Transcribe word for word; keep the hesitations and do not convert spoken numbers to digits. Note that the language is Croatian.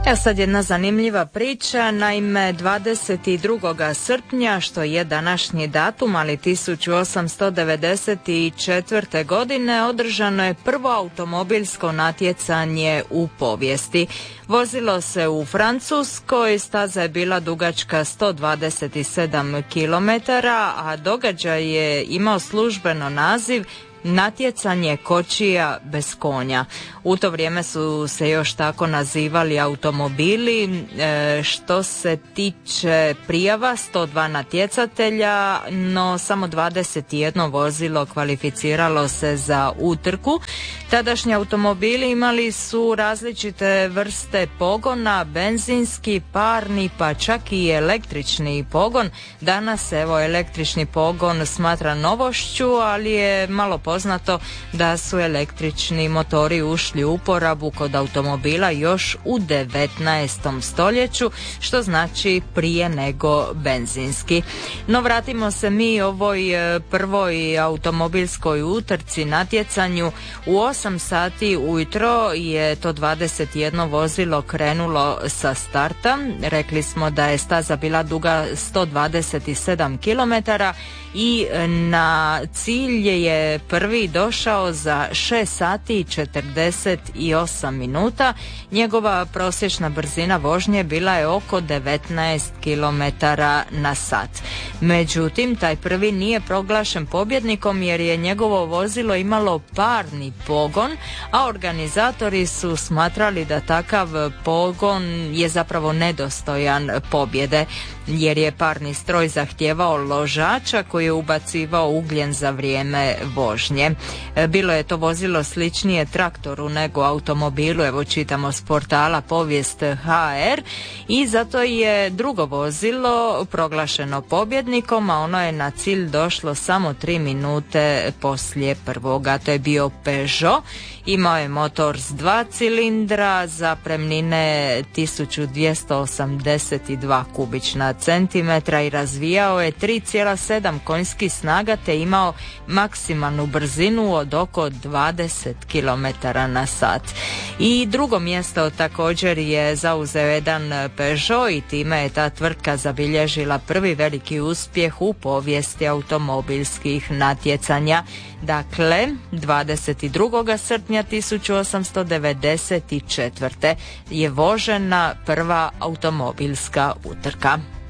Evo sad jedna zanimljiva priča. Naime, dvadeset drugog srpnja, što je današnji datum, ali tisuću osamsto devedeset četvrte. godine održano je prvo automobilsko natjecanje u povijesti. Vozilo se u Francuskoj, staza je bila dugačka sto dvadeset sedam kilometara, a događaj je imao službeno naziv natjecanje kočija bez konja. U to vrijeme su se još tako nazivali automobili. E, što se tiče prijava, sto dva natjecatelja, no samo dvadeset jedno vozilo kvalificiralo se za utrku. Tadašnji automobili imali su različite vrste pogona, benzinski, parni, pa čak i električni pogon. Danas evo električni pogon smatra novošću, ali je malo poznato da su električni motori ušli u uporabu kod automobila još u devetnaestom stoljeću, što znači prije nego benzinski. No vratimo se mi ovoj prvoj automobilskoj utrci, natjecanju. U osam sati ujutro je to dvadeset jedno vozilo krenulo sa starta. Rekli smo da je staza bila duga sto dvadeset sedam kilometara i na cilj je prvi došao za šest sati i četrdeset osam minuta. Njegova prosječna brzina vožnje bila je oko devetnaest kilometara na sat. Međutim, taj prvi nije proglašen pobjednikom jer je njegovo vozilo imalo parni pogon, a organizatori su smatrali da takav pogon je zapravo nedostojan pobjede, jer je parni stroj zahtijevao ložača koji je ubacivao ugljen za vrijeme vožnje. Bilo je to vozilo sličnije traktoru nego automobilu, evo čitamo s portala Povijest ha er, i zato je drugo vozilo proglašeno pobjednikom, a ono je na cilj došlo samo tri minute poslije prvoga. To je bio Peugeot. Imao je motor s dva cilindra, zapremnine tisuću dvjesto osamdeset dva kubična centimetra i razvijao je tri zarez sedam konjskih snaga te imao maksimalnu brzinu od oko dvadeset kilometara na sat. I drugo mjesto također je zauzeo jedan Peugeot i time je ta tvrtka zabilježila prvi veliki uspjeh u povijesti automobilskih natjecanja. Dakle, dvadeset drugog srpnja tisuću osamsto devedeset četvrte. je vožena prva automobilska utrka.